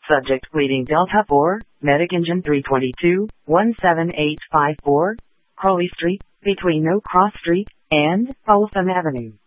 Subject bleeding Delta 4, medic engine 322, 17854, Crowley Street, between No Cross Street and Folsom Avenue.